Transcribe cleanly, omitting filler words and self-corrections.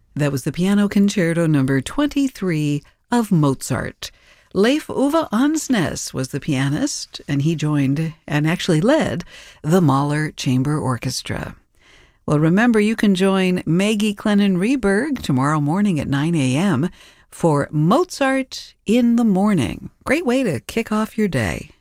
That was the Piano Concerto number 23 of Mozart. Leif Ove Ansnes was the pianist, and he joined and actually led the Mahler Chamber Orchestra. Well, remember, you can join Maggie Clennon Rehberg tomorrow morning at 9 a.m. for Mozart in the Morning. Great way to kick off your day.